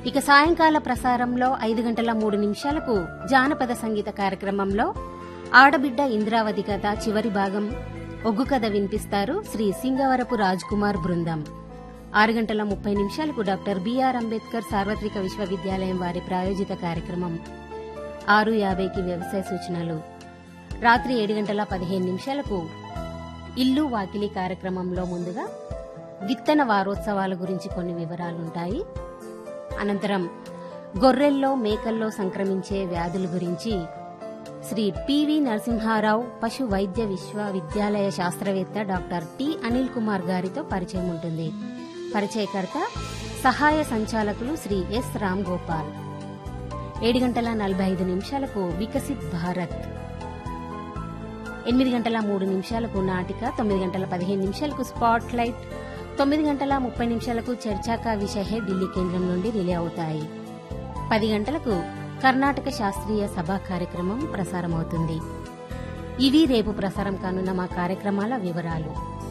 ఇక సాయంకాల ప్రసారంలో 5:03 జానపద సంగీత కార్యక్రమంలో ఆడబిడ్డ ఇంద్రావతి కథ చివరి భాగం ఒగ్గు కథ వినిపిస్తారు శ్రీ సింగవరపు రాజ్ కుమార్ బృందం. 6:30 డాక్టర్ బిఆర్ అంబేద్కర్ సార్వత్రిక విశ్వవిద్యాలయం వారి ప్రాయోజిత కార్యక్రమం. 6:50కి వ్యవసాయ సూచనలు. రాత్రి 7:15 ఇల్లు వాకిలి కార్యక్రమంలో ముందుగా విత్తన వారోత్సవాల గురించి కొన్ని వివరాలుంటాయి. అనంతరం గొర్రెల్లో మేకల్లో సంక్రమించే వ్యాధుల గురించి శ్రీ పివి నరసింహారావు పశు వైద్య విశ్వవిద్యాలయ శాస్త్రవేత్త డాక్టర్ టి అనిల్ కుమార్ గారితో పరిచయం ఉంటుంది. పరిచయకర్త సహాయ సంచాలకులు శ్రీ ఎస్ రామ్ గోపాల్. 7:45 వికసిత్ భారత్. 8:03 నాటిక. 9:15 స్పాట్ లైట్. 9:30 చర్చా కా విషయ హై ఢిల్లీ కేంద్రం నుండి రిలే అవుతాయి. 10 గంటలకు కర్ణాటక శాస్త్రీయ సభా కార్యక్రమం ప్రసారమవుతుంది. ఇవి రేపు ప్రసారం కానున్న మా కార్యక్రమాల వివరాలు.